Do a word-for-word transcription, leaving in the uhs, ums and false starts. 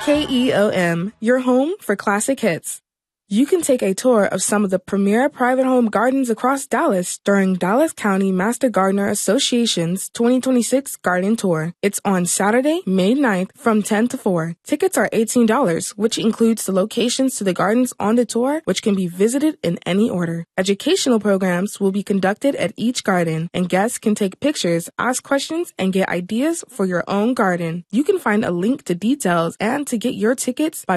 K E O M, your home for classic hits. You can take a tour of some of the premier private home gardens across Dallas during Dallas County Master Gardener Association's twenty twenty-six Garden Tour. It's on Saturday, May ninth from ten to four. Tickets are eighteen dollars, which includes the locations to the gardens on the tour, which can be visited in any order. Educational programs will be conducted at each garden, and guests can take pictures, ask questions, and get ideas for your own garden. You can find a link to details and to get your tickets by